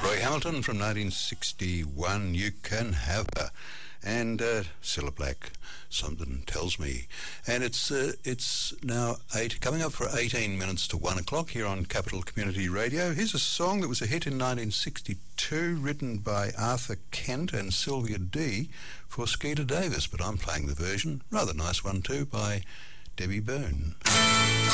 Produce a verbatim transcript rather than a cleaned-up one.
Roy Hamilton from nineteen sixty-one, You Can Have Her. And uh, Cilla Black, Something Tells Me. And it's uh, it's now eight, coming up for eighteen minutes to one o'clock here on Capital Community Radio. Here's a song that was a hit in nineteen sixty-two, written by Arthur Kent and Sylvia D for Skeeter Davis, but I'm playing the version, rather nice one too, by Debbie Byrne.